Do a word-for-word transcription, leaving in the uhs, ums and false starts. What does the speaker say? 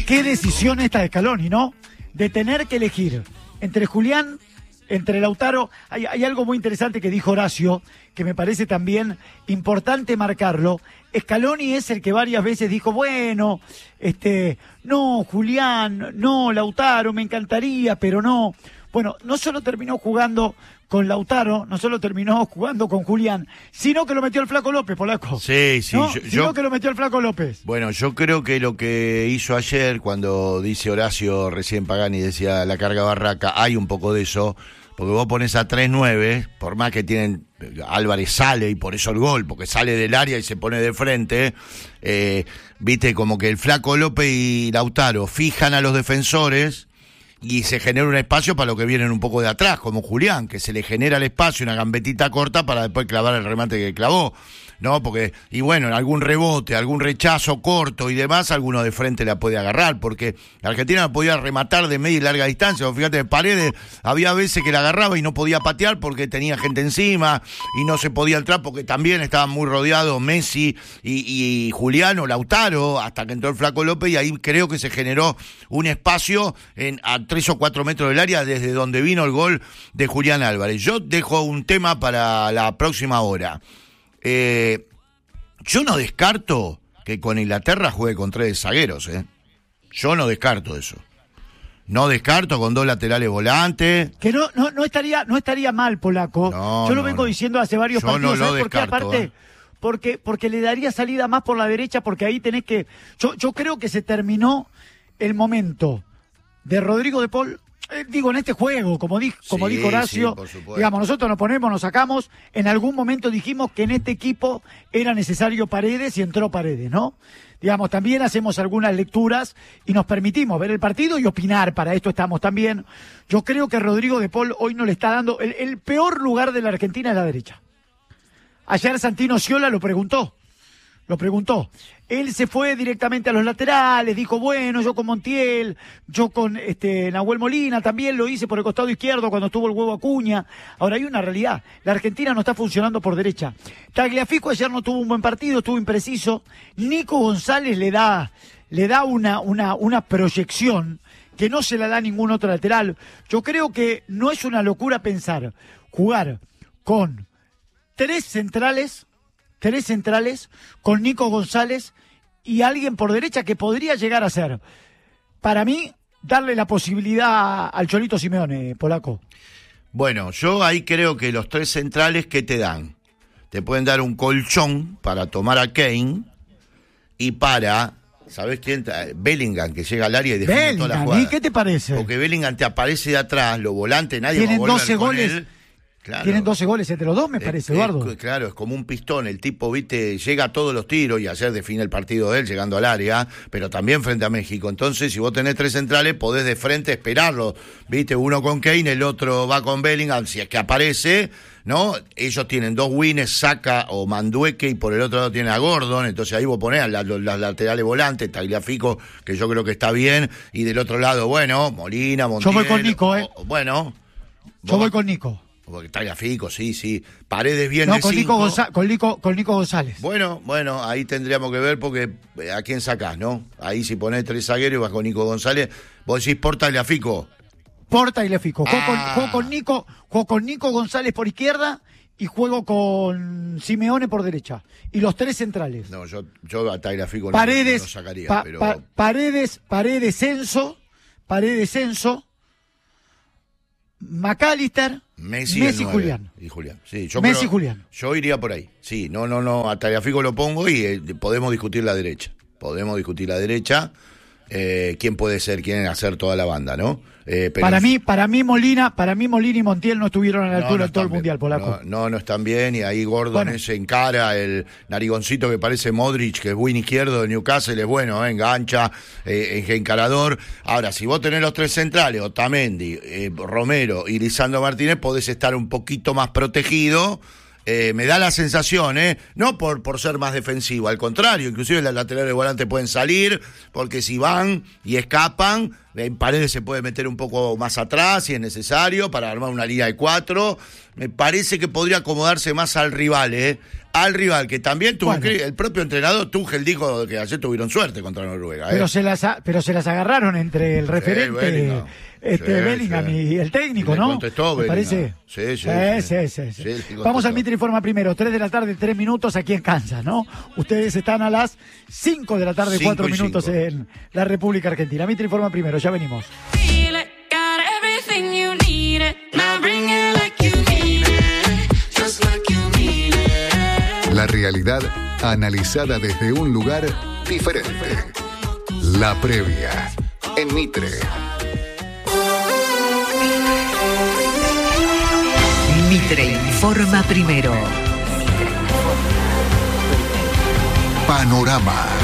qué decisión esta de Scaloni, ¿no? De tener que elegir entre Julián, entre Lautaro. Hay, hay algo muy interesante que dijo Horacio, que me parece también importante marcarlo. Scaloni es el que varias veces dijo, bueno, este, no, Julián, no, Lautaro, me encantaría, pero no. Bueno, no solo terminó jugando con Lautaro, no solo terminó jugando con Julián, sino que lo metió el Flaco López, Polaco. Sí, sí. ¿No? Yo, sino yo, que lo metió el Flaco López. Bueno, yo creo que lo que hizo ayer, cuando dice Horacio recién Pagani, decía la carga barraca, hay un poco de eso, porque vos pones a tres nueve, por más que tienen, Álvarez sale y por eso el gol, porque sale del área y se pone de frente, eh, viste, como que el Flaco López y Lautaro fijan a los defensores y se genera un espacio para los que vienen un poco de atrás, como Julián, que se le genera el espacio, una gambetita corta para después clavar el remate que clavó, ¿no? Porque, y bueno, en algún rebote, algún rechazo corto y demás, alguno de frente la puede agarrar, porque Argentina la podía rematar de media y larga distancia. O fíjate, Paredes, había veces que la agarraba y no podía patear porque tenía gente encima y no se podía entrar porque también estaban muy rodeados Messi y, y Julián o Lautaro, hasta que entró el Flaco López, y ahí creo que se generó un espacio en a tres o cuatro metros del área desde donde vino el gol de Julián Álvarez. Yo dejo un tema para la próxima hora. Eh, yo no descarto que con Inglaterra juegue con tres zagueros, ¿eh? Yo no descarto eso. No descarto con dos laterales volantes. Que no, no, no estaría, no estaría mal, Polaco. No, yo lo no, vengo no. diciendo hace varios Yo partidos. no lo ¿Sabes por qué? descarto, Aparte, ¿eh? porque, porque le daría salida más por la derecha, porque ahí tenés que. Yo, yo creo que se terminó el momento de Rodrigo de Paul. Eh, digo, en este juego, como, di, como Sí, dijo Horacio, sí, por supuesto. digamos, nosotros nos ponemos, nos sacamos, en algún momento dijimos que en este equipo era necesario Paredes y entró Paredes, ¿no? Digamos, también hacemos algunas lecturas y nos permitimos ver el partido y opinar, para esto estamos también. Yo creo que Rodrigo de Paul hoy no le está dando, el, el peor lugar de la Argentina es la derecha. Ayer Santino Sciola lo preguntó, lo preguntó. Él se fue directamente a los laterales, dijo, bueno, yo con Montiel, yo con este Nahuel Molina, también lo hice por el costado izquierdo cuando estuvo el huevo Acuña. Ahora hay una realidad, la Argentina no está funcionando por derecha. Tagliafico ayer no tuvo un buen partido, estuvo impreciso. Nico González le da, le da una, una, una proyección que no se la da ningún otro lateral. Yo creo que no es una locura pensar jugar con tres centrales, tres centrales, con Nico González y alguien por derecha que podría llegar a ser, para mí, darle la posibilidad al Cholito Simeone, Polaco. Bueno, yo ahí creo que los tres centrales, ¿qué te dan? Te pueden dar un colchón para tomar a Kane y para, ¿sabés quién? Bellingham, que llega al área y define toda la jugada. ¿Y qué te parece? Porque Bellingham te aparece de atrás, los volantes, nadie Tienen va a volver doce con goles. él. Claro. Tienen doce goles entre los dos, me parece, Es- Eduardo. es- claro, es como un pistón. El tipo, viste, llega a todos los tiros y ayer define el partido de él llegando al área, pero también frente a México. Entonces, si vos tenés tres centrales, podés de frente esperarlo. Viste, uno con Kane, el otro va con Bellingham, si es que aparece, ¿no? Ellos tienen dos wins, Saka o Mandueque, y por el otro lado tiene a Gordon. Entonces ahí vos ponés a la- los las laterales volantes, Tagliafico, que yo creo que está bien, y del otro lado, bueno, Molina, Montiel. Yo voy con Nico, ¿eh? o- bueno. Yo vos- voy con Nico. Porque Tagliafico, sí, sí. Paredes bien No, de con Nico, cinco. Gonza- con, Nico, con Nico González. Bueno, bueno, ahí tendríamos que ver porque eh, a quién sacás, ¿no? Ahí si ponés tres zagueros y vas con Nico González, vos decís por Tagliafico. Porta y le fico. Juego, Ah. con, juego con Nico, juego con Nico González por izquierda y juego con Simeone por derecha. Y los tres centrales. No, yo, yo a Tagliafico no, Paredes, no lo sacaría, pa- pero... pa- Paredes, Paredes, Enzo, Paredes, Enzo, McAllister, Messi, Messi el nueve. Julián. Y Julián, sí. Yo Messi creo- Julián. Yo iría por ahí, sí. No, no, no, a Tagliafico lo pongo y eh, podemos discutir la derecha. Podemos discutir la derecha. Eh, quién puede ser, quién hacer toda la banda, ¿no? Eh, pero Para mí, para mí Molina, para mí Molina y Montiel no estuvieron a la No, altura no en todo el están mundial, bien. Polaco. No, no, no están bien, y ahí Gordon Bueno. ese encara, el narigoncito que parece Modric, que es win izquierdo de Newcastle, es bueno, ¿eh? Engancha, eh, es encarador. Ahora, si vos tenés los tres centrales, Otamendi, eh, Romero y Lisandro Martínez, podés estar un poquito más protegido. Eh, me da la sensación, ¿eh? No por, por ser más defensivo, al contrario, inclusive las laterales de volante pueden salir, porque si van y escapan, en Paredes se puede meter un poco más atrás si es necesario, para armar una línea de cuatro, me parece que podría acomodarse más al rival, ¿eh? Al rival, que también tuvo, bueno, el propio entrenador Tuchel dijo que ayer tuvieron suerte contra Noruega, ¿eh? Pero se las pero se las agarraron entre el referente, sí, Bellingham, este, sí, Bellingham sí. y el técnico, ¿no? Contestó ¿Me parece? Sí, sí, sí, sí, sí, sí. sí, sí Vamos al Mitre Informa primero, tres de la tarde, tres minutos aquí en Kansas, ¿no? Ustedes están a las cinco de la tarde, cuatro minutos cinco. En la República Argentina. Mitre Informa primero, ya venimos. La realidad analizada desde un lugar diferente. La previa en Mitre. Mitre Informa primero. Panorama.